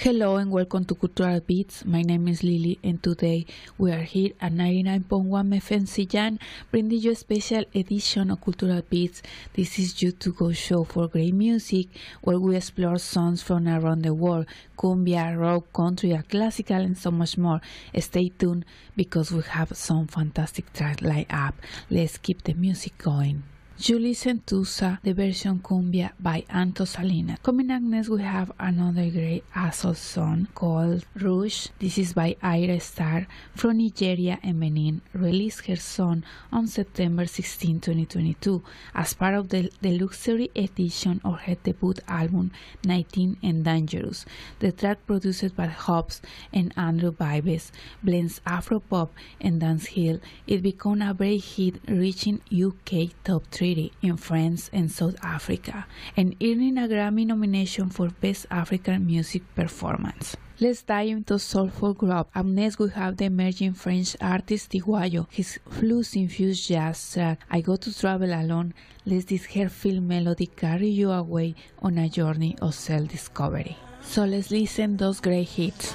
Hello and welcome to Cultural Beats. My name is Lily and today we are here at 99.1 FM Siyan bringing you a special edition of Cultural Beats. This is You To Go show for great music where we explore songs from around the world, cumbia, rock, country, classical and so much more. Stay tuned because we have some fantastic tracks lined up. Let's keep the music going. You listen to the version cumbia by Anto Salinas. Coming up next we have another great Azul song called Rouge. This is by Aira Star from Nigeria and Benin. Released her song on September 16, 2022 as part of the luxury edition of her debut album 19 and Dangerous. The track produced by Hobbs and Andrew Vibes blends Afropop and dancehall. It became a great hit reaching UK top 3 in France and South Africa, and earning a Grammy nomination for Best African Music Performance. Let's dive into soulful group. Up next we have the emerging French artist Tiguayo. His blues-infused jazz track, I Go To Travel Alone, lets this heartfelt melody carry you away on a journey of self-discovery. So let's listen those great hits.